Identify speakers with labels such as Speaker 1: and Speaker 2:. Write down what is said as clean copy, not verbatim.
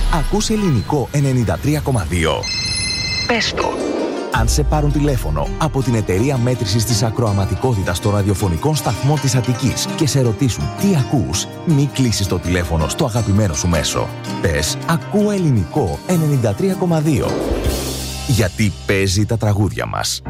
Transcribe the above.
Speaker 1: Ακούς ελληνικό 93,2. Πες το. Αν σε πάρουν τηλέφωνο από την εταιρεία μέτρησης της ακροαματικότητας των ραδιοφωνικών σταθμών της Αττικής και σε ρωτήσουν τι ακούς, μη κλείσεις το τηλέφωνο στο αγαπημένο σου μέσο. Πες «Ακούω ελληνικό 93,2». Γιατί παίζει τα τραγούδια μας.